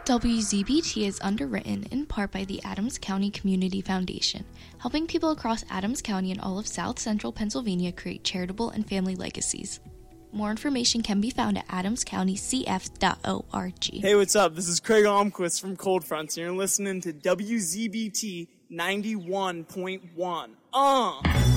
WZBT is underwritten in part by the Adams County Community Foundation, helping people across Adams County and all of South Central Pennsylvania create charitable and family legacies. More information can be found at adamscountycf.org. Hey, what's up? This is Craig Almquist from Cold Fronts, and you're listening to WZBT 91.1.